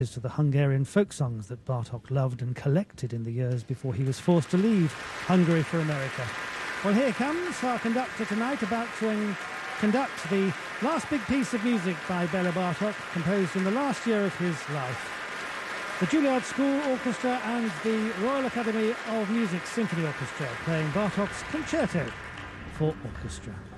to the Hungarian folk songs that Bartók loved and collected in the years before he was forced to leave Hungary for America. Well, here comes our conductor tonight, about to conduct the last big piece of music by Bela Bartók, composed in the last year of his life. The Juilliard School Orchestra and the Royal Academy of Music Symphony Orchestra playing Bartók's Concerto for Orchestra.